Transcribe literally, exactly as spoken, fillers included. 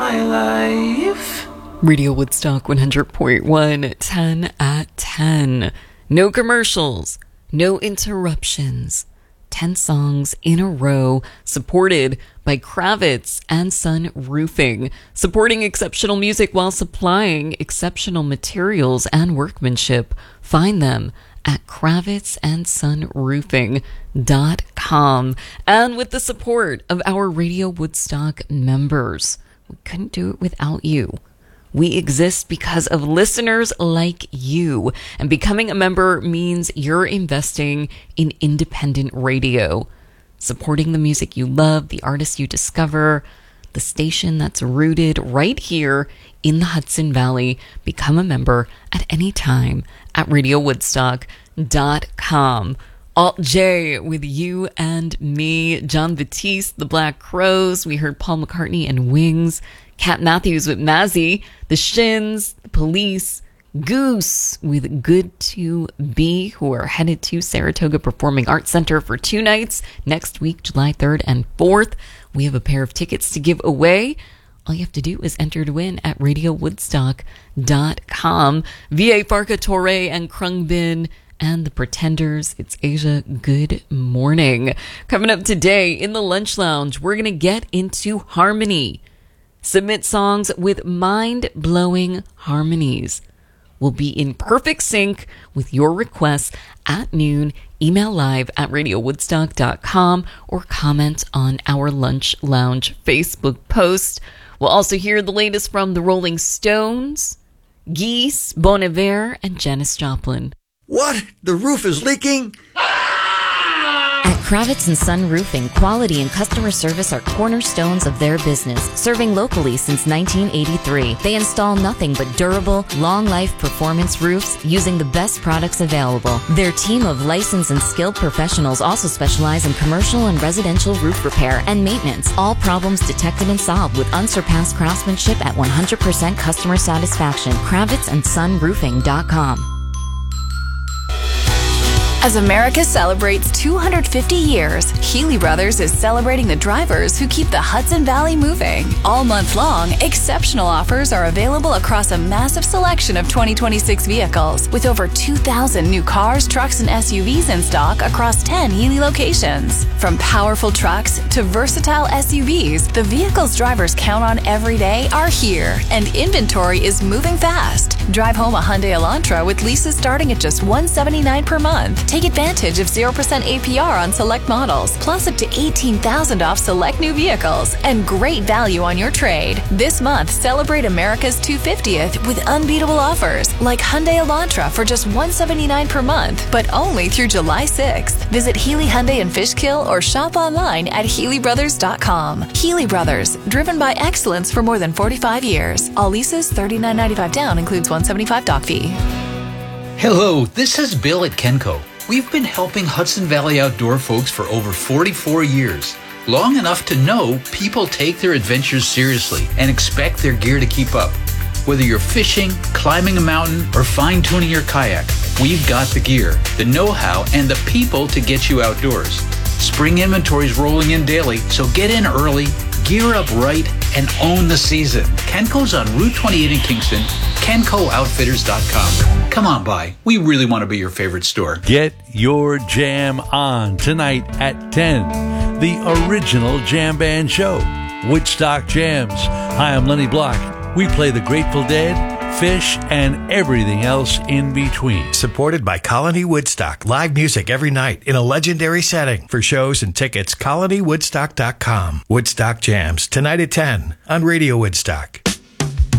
my life. Radio Woodstock one hundred point one, ten at ten. No commercials, no interruptions. ten songs in a row, supported by Kravitz and Sun Roofing, supporting exceptional music while supplying exceptional materials and workmanship. Find them at kravitz and sun roofing dot com, and with the support of our Radio Woodstock members. We couldn't do it without you. We exist because of listeners like you, and becoming a member means you're investing in independent radio, supporting the music you love, the artists you discover, the station that's rooted right here in the Hudson Valley. Become a member at any time at radio woodstock dot com. Alt J with You and Me, John Batiste, The Black Crowes. We heard Paul McCartney and Wings. Cat Matthews with Mazzy, The Shins, The Police, Goose with Good to Be, who are headed to Saratoga Performing Arts Center for two nights next week, July third and fourth. We have a pair of tickets to give away. All you have to do is enter to win at radio woodstock dot com. V A Farka Torre and Krungbin and The Pretenders. It's Asia. Good morning. Coming up today in the Lunch Lounge, we're going to get into harmony. Submit songs with mind-blowing harmonies. We'll be in perfect sync with your requests at noon. Email live at radio woodstock dot com or comment on our Lunch Lounge Facebook post. We'll also hear the latest from the Rolling Stones, Geese, Bon Iver, and Janis Joplin. What? The roof is leaking? At Kravitz and Sun Roofing, quality and customer service are cornerstones of their business, serving locally since nineteen eighty-three. They install nothing but durable, long-life performance roofs using the best products available. Their team of licensed and skilled professionals also specialize in commercial and residential roof repair and maintenance. All problems detected and solved with unsurpassed craftsmanship at one hundred percent customer satisfaction. Kravitz and Sun Roofing dot com. As America celebrates two hundred fifty years, Healy Brothers is celebrating the drivers who keep the Hudson Valley moving. All month long, exceptional offers are available across a massive selection of twenty twenty-six vehicles, with over two thousand new cars, trucks, and S U Vs in stock across ten Healy locations. From powerful trucks to versatile S U Vs, the vehicles drivers count on every day are here, and inventory is moving fast. Drive home a Hyundai Elantra with leases starting at just one hundred seventy-nine dollars per month. Take advantage of zero percent A P R on select models, plus up to eighteen thousand dollars off select new vehicles, and great value on your trade. This month, celebrate America's two hundred fiftieth with unbeatable offers, like Hyundai Elantra for just one hundred seventy-nine dollars per month, but only through July sixth. Visit Healy Hyundai in Fishkill or shop online at healy brothers dot com. Healy Brothers, driven by excellence for more than forty-five years. All leases thirty-nine ninety-five down, includes one hundred seventy-five doc fee. Hello, this is Bill at Kenco. We've been helping Hudson Valley outdoor folks for over forty-four years. Long enough to know people take their adventures seriously and expect their gear to keep up. Whether you're fishing, climbing a mountain, or fine-tuning your kayak, we've got the gear, the know-how, and the people to get you outdoors. Spring inventory's rolling in daily, so get in early, gear up right, and own the season. Kenco's on Route twenty-eight in Kingston, kenco outfitters dot com. Come on by. We really want to be your favorite store. Get your jam on tonight at ten. The original Jam Band Show. Woodstock Jams. Hi, I'm Lenny Block. We play the Grateful Dead, Fish, and everything else in between. Supported by Colony Woodstock. Live music every night in a legendary setting. For shows and tickets, colony woodstock dot com. Woodstock Jams, tonight at ten on Radio Woodstock.